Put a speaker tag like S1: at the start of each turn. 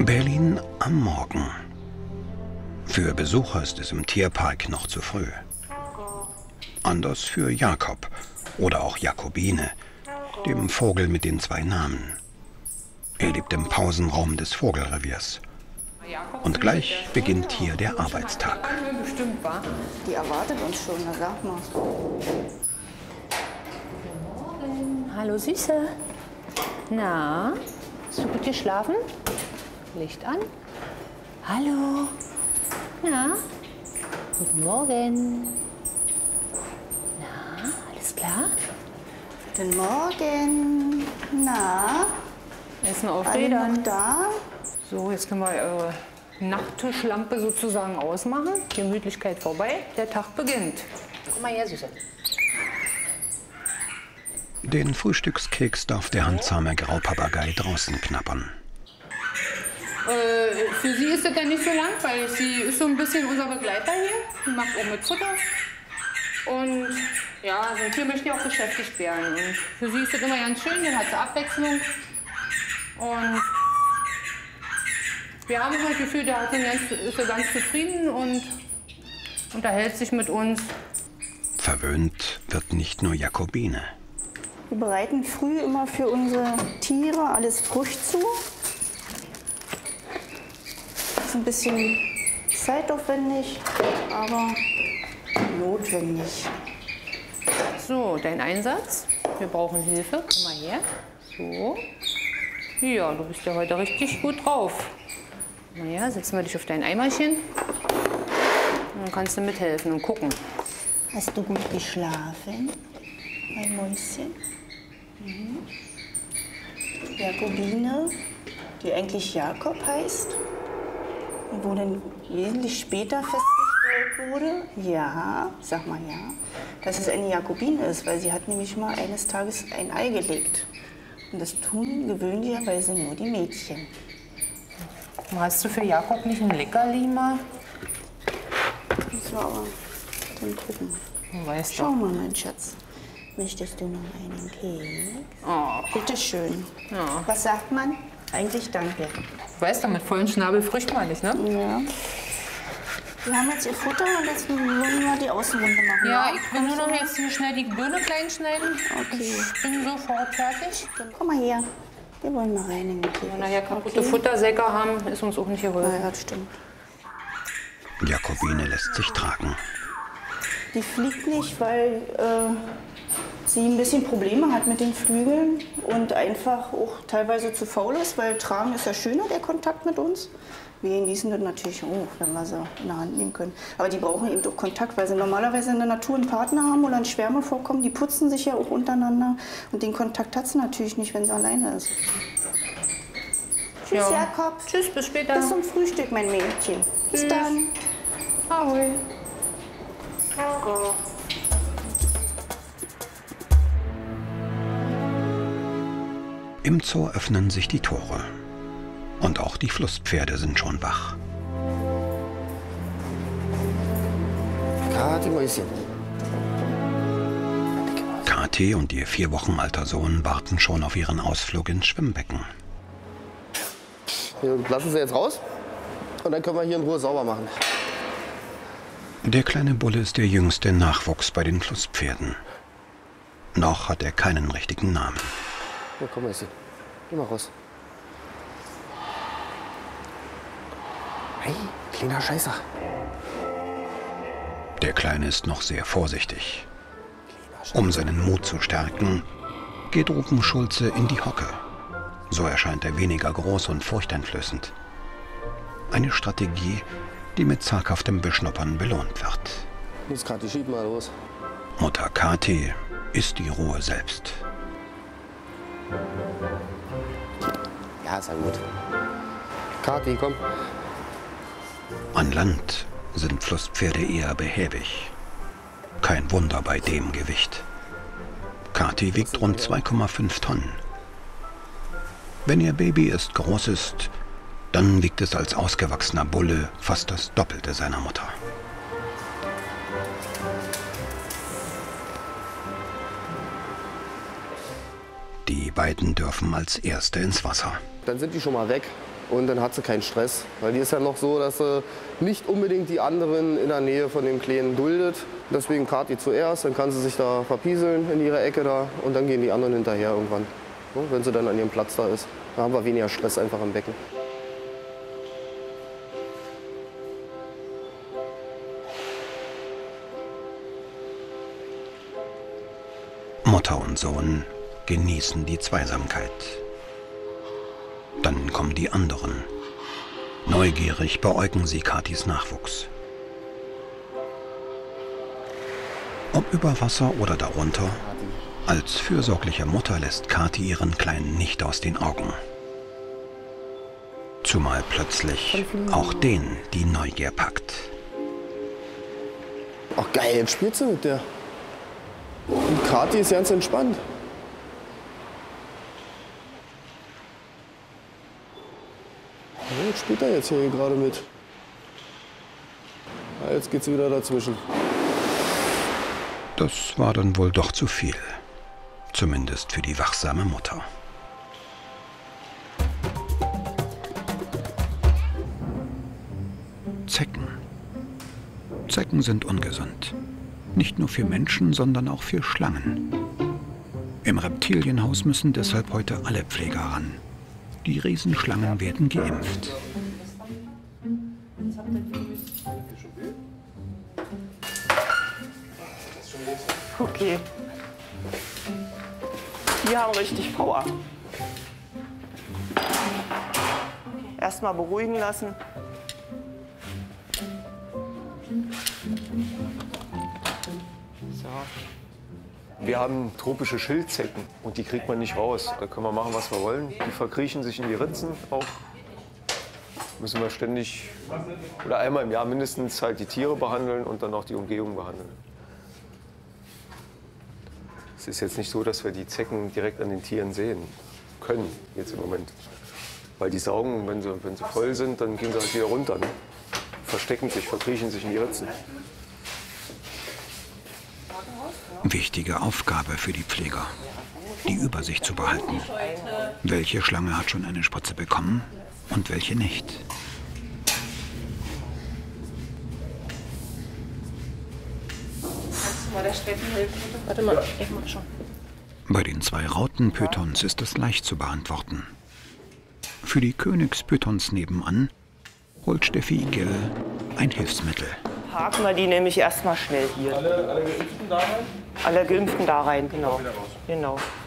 S1: Berlin am Morgen. Für Besucher ist es im Tierpark noch zu früh. Anders für Jakob oder auch Jakobine, dem Vogel mit den 2 Namen. Er lebt im Pausenraum des Vogelreviers. Und gleich beginnt hier der Arbeitstag.
S2: Bestimmt, wa?
S3: Die erwartet uns schon, na sag mal.
S2: Hallo Süße. Na, hast du gut geschlafen? Licht an. Hallo. Na, guten Morgen. Na, alles klar?
S3: Guten Morgen. Na,
S2: Essen auf
S3: alle
S2: Rädern.
S3: noch da?
S2: So, jetzt können wir eure Nachttischlampe sozusagen ausmachen. Gemütlichkeit vorbei. Der Tag beginnt. Komm mal her, Süße.
S1: Den Frühstückskeks darf der handsame Graupapagei draußen knabbern.
S2: Für sie ist das ja nicht so lang, weil sie ist so ein bisschen unser Begleiter hier. Sie macht auch mit Futter. Und ja, so ein Tier möchte ja auch beschäftigt werden. Und für sie ist das immer ganz schön, dann hat sie Abwechslung. Und wir haben immer das Gefühl, der ist so ganz zufrieden und unterhält sich mit uns.
S1: Verwöhnt wird nicht nur Jakobine.
S3: Wir bereiten früh immer für unsere Tiere alles frisch zu. Ist ein bisschen zeitaufwendig, aber notwendig.
S2: So, dein Einsatz. Wir brauchen Hilfe. Komm mal her. So. Ja, du bist ja heute richtig gut drauf. Na ja, setzen wir dich auf dein Eimerchen. Und dann kannst du mithelfen und gucken.
S3: Hast du gut geschlafen, mein Mäuschen? Jakobine, die eigentlich Jakob heißt, und wo dann wesentlich später festgestellt wurde, ja, sag mal ja, dass es eine Jakobine ist, weil sie hat nämlich mal eines Tages ein Ei gelegt. Und das tun gewöhnlicherweise nur die Mädchen.
S2: Hast du für Jakob nicht ein Leckerli mal?
S3: Müssen wir aber dann gucken.
S2: Du weißt
S3: Schau
S2: doch.
S3: mal, mein Schatz. Möchtest du noch einen Keks?
S2: Oh,
S3: Bitte schön.
S2: ja.
S3: Was sagt man? Eigentlich danke.
S2: Du weißt doch, mit vollen Schnabel frischt man nicht, ne?
S3: Ja. Wir haben jetzt ihr Futter und jetzt wollen wir die Außenrunde machen.
S2: Ja, ich will nur noch jetzt hier schnell die Birne klein schneiden.
S3: Okay.
S2: Ich bin sofort fertig.
S3: Komm mal her. Wir wollen mal rein in den Keks.
S2: Wenn wir nachher kaputte Futtersäcke haben, ist uns auch nicht geholfen.
S3: Ja, das stimmt.
S1: Jakobine lässt sich tragen.
S3: Die fliegt nicht, weil sie ein bisschen Probleme hat mit den Flügeln und einfach auch teilweise zu faul ist, weil tragen ist ja schöner, der Kontakt mit uns. Wir genießen das natürlich auch, wenn wir sie in der Hand nehmen können. Aber die brauchen eben auch Kontakt, weil sie normalerweise in der Natur einen Partner haben oder ein Schwärme vorkommen. Die putzen sich ja auch untereinander und den Kontakt hat sie natürlich nicht, wenn sie alleine ist. Tschüss,
S2: Ja.
S3: Jakob.
S2: Tschüss, bis später.
S3: Bis zum Frühstück, mein Mädchen. Bis
S2: Tschüss.
S3: dann.
S2: Ahoi.
S1: Im Zoo öffnen sich die Tore. Und auch die Flusspferde sind schon wach.
S4: Kathi, Mäuschen.
S1: Kathi und ihr 4 Wochen alter Sohn warten schon auf ihren Ausflug ins Schwimmbecken.
S4: Wir lassen sie jetzt raus und dann können wir hier in Ruhe sauber machen.
S1: Der kleine Bulle ist der jüngste Nachwuchs bei den Flusspferden. Noch hat er keinen richtigen Namen.
S4: Ja, komm, Mäuschen. Geh mal raus. Hey, kleiner Scheißer.
S1: Der Kleine ist noch sehr vorsichtig. Um seinen Mut zu stärken, geht Rupen Schulze in die Hocke. So erscheint er weniger groß und furchteinflößend. Eine Strategie, die mit zaghaftem Beschnuppern belohnt wird.
S4: Muss Kathi, schieb mal los.
S1: Mutter Kathi ist die Ruhe selbst.
S4: Ja, ist ja gut. Kathi, komm.
S1: An Land sind Flusspferde eher behäbig. Kein Wunder bei dem Gewicht. Kathi wiegt rund 2,5 Tonnen. Wenn ihr Baby erst groß ist, dann wiegt es als ausgewachsener Bulle fast das Doppelte seiner Mutter. Die beiden dürfen als Erste ins Wasser.
S4: Dann sind die schon mal weg
S5: Und dann hat sie keinen Stress. Weil die ist ja noch so, dass sie nicht unbedingt die anderen in der Nähe von dem Kleinen duldet. Deswegen Kathi zuerst, dann kann sie sich da verpieseln in ihrer Ecke da. Und dann gehen die anderen hinterher irgendwann, ne, wenn sie dann an ihrem Platz da ist. Da haben wir weniger Stress einfach im Becken.
S1: Mutter und Sohn genießen die Zweisamkeit. Dann kommen die anderen. Neugierig beäugen sie Kathis Nachwuchs. Ob über Wasser oder darunter, als fürsorgliche Mutter lässt Kathi ihren Kleinen nicht aus den Augen. Zumal plötzlich auch den die Neugier packt.
S5: Ach geil, jetzt spielt sie mit der. Und Kathi ist ganz entspannt. Ja, jetzt spielt er jetzt hier gerade mit. Ja, jetzt geht sie wieder dazwischen.
S1: Das war dann wohl doch zu viel. Zumindest für die wachsame Mutter. Zecken. Zecken sind ungesund. Nicht nur für Menschen, sondern auch für Schlangen. Im Reptilienhaus müssen deshalb heute alle Pfleger ran. Die Riesenschlangen werden geimpft.
S6: Okay. Die haben richtig Power. Erstmal beruhigen lassen.
S7: Wir haben tropische Schildzecken und die kriegt man nicht raus. Da können wir machen, was wir wollen. Die verkriechen sich in die Ritzen auch. Müssen wir ständig oder einmal im Jahr mindestens halt die Tiere behandeln und dann auch die Umgebung behandeln. Es ist jetzt nicht so, dass wir die Zecken direkt an den Tieren sehen können, jetzt im Moment. Weil die saugen, wenn sie voll sind, dann gehen sie halt wieder runter. Ne? Verstecken sich, verkriechen sich in die Ritzen.
S1: Wichtige Aufgabe für die Pfleger, die Übersicht zu behalten. Welche Schlange hat schon eine Spritze bekommen und welche nicht?
S2: Kannst du mal der Steffi helfen? Warte mal, ich mach schon.
S1: Bei den 2 Rautenpythons ist es leicht zu beantworten. Für die Königspythons nebenan holt Steffi Igel ein Hilfsmittel.
S6: Parken wir die nämlich erstmal schnell hier.
S7: Alle Geimpften da rein?
S6: Alle Geimpften da rein, genau. Genau.